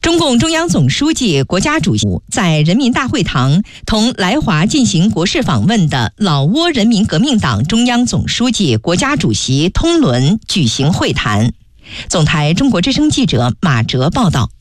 中共中央总书记、国家主席在人民大会堂同来华进行国事访问的老挝人民革命党中央总书记、国家主席通伦举行会谈。总台中国之声记者马哲报道。